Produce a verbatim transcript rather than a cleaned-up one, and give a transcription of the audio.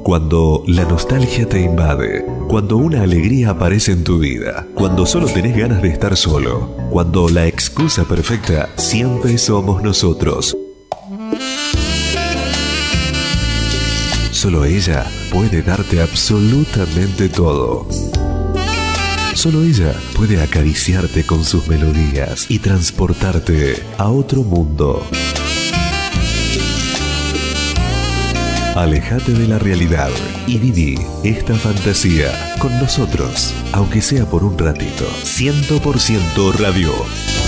Cuando la nostalgia te invade, cuando una alegría aparece en tu vida, cuando solo tenés ganas de estar solo, cuando la excusa perfecta siempre somos nosotros. Solo ella puede darte absolutamente todo. Solo ella puede acariciarte con sus melodías y transportarte a otro mundo. Alejate de la realidad y viví esta fantasía con nosotros, aunque sea por un ratito. cien por ciento Radio.